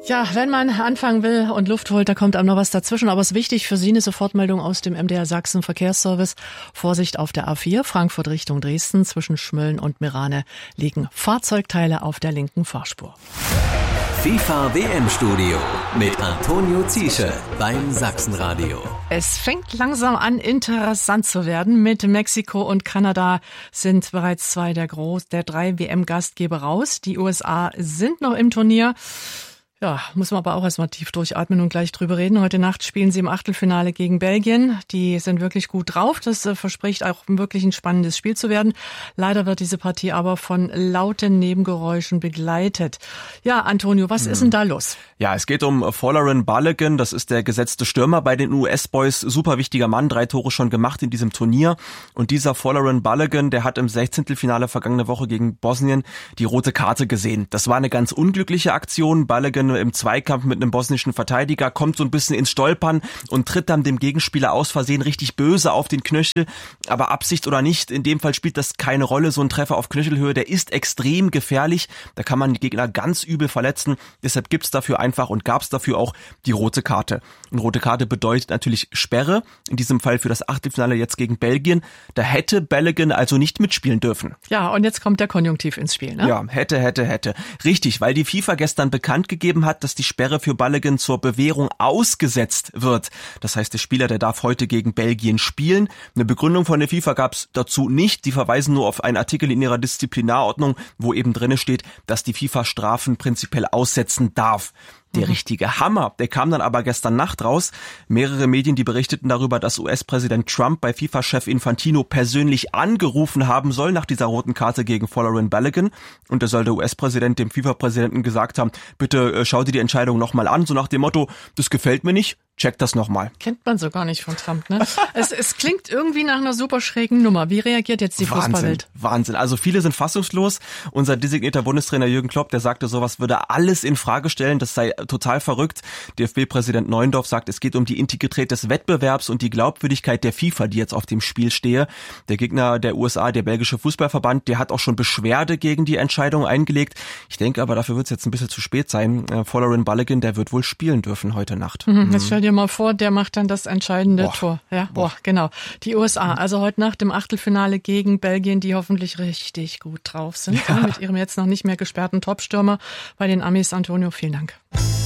Ja, wenn man anfangen will und Luft holt, da kommt einem noch was dazwischen. Aber es ist wichtig für Sie eine Sofortmeldung aus dem MDR Sachsen Verkehrsservice. Vorsicht auf der A4, Frankfurt Richtung Dresden. Zwischen Schmölln und Merane liegen Fahrzeugteile auf der linken Fahrspur. FIFA WM-Studio mit Antonio Ziesche beim Sachsenradio. Es fängt langsam an, interessant zu werden. Mit Mexiko und Kanada sind bereits zwei der drei WM-Gastgeber raus. Die USA sind noch im Turnier. Ja, muss man aber auch erstmal tief durchatmen und gleich drüber reden. Heute Nacht spielen sie im Achtelfinale gegen Belgien. Die sind wirklich gut drauf. Das verspricht auch wirklich ein spannendes Spiel zu werden. Leider wird diese Partie aber von lauten Nebengeräuschen begleitet. Ja, Antonio, was ist denn da los? Ja, es geht um Folarin Balogun. Das ist der gesetzte Stürmer bei den US-Boys. Super wichtiger Mann, 3 Tore schon gemacht in diesem Turnier. Und dieser Folarin Balogun, der hat im 16. Finale vergangene Woche gegen Bosnien die rote Karte gesehen. Das war eine ganz unglückliche Aktion. Balogun im Zweikampf mit einem bosnischen Verteidiger kommt so ein bisschen ins Stolpern und tritt dann dem Gegenspieler aus Versehen richtig böse auf den Knöchel. Aber Absicht oder nicht, in dem Fall spielt das keine Rolle. So ein Treffer auf Knöchelhöhe, der ist extrem gefährlich. Da kann man die Gegner ganz übel verletzen. Deshalb gibt's dafür einfach und gab's dafür auch die rote Karte. Und rote Karte bedeutet natürlich Sperre. In diesem Fall für das Achtelfinale jetzt gegen Belgien. Da hätte Balogun also nicht mitspielen dürfen. Ja, und jetzt kommt der Konjunktiv ins Spiel, ne? Ja, hätte. Richtig, weil die FIFA gestern bekannt gegeben hat, dass die Sperre für Balogun zur Bewährung ausgesetzt wird. Das heißt, der Spieler, der darf heute gegen Belgien spielen. Eine Begründung von der FIFA gab's dazu nicht. Die verweisen nur auf einen Artikel in ihrer Disziplinarordnung, wo eben drinne steht, dass die FIFA Strafen prinzipiell aussetzen darf. Der richtige Hammer, der kam dann aber gestern Nacht raus. Mehrere Medien, die berichteten darüber, dass US-Präsident Trump bei FIFA-Chef Infantino persönlich angerufen haben soll nach dieser roten Karte gegen Folarin Balogun. Und da soll der US-Präsident dem FIFA-Präsidenten gesagt haben, bitte schau dir die Entscheidung nochmal an, so nach dem Motto, das gefällt mir nicht. Check das nochmal. Kennt man so gar nicht von Trump, ne? Es klingt irgendwie nach einer super schrägen Nummer. Wie reagiert jetzt die Fußballwelt? Wahnsinn. Also viele sind fassungslos. Unser designierter Bundestrainer Jürgen Klopp, der sagte, sowas würde alles in Frage stellen. Das sei total verrückt. DFB-Präsident Neuendorf sagt, es geht um die Integrität des Wettbewerbs und die Glaubwürdigkeit der FIFA, die jetzt auf dem Spiel stehe. Der Gegner der USA, der belgische Fußballverband, der hat auch schon Beschwerde gegen die Entscheidung eingelegt. Ich denke aber, dafür wird es jetzt ein bisschen zu spät sein. Folarin Balogun, der wird wohl spielen dürfen heute Nacht. Jetzt stell dir mal vor, der macht dann das entscheidende Tor. Ja, genau. Die USA, also heute Nacht im Achtelfinale gegen Belgien, die hoffentlich richtig gut drauf sind. Ja. Mit ihrem jetzt noch nicht mehr gesperrten Topstürmer bei den Amis. Antonio, vielen Dank.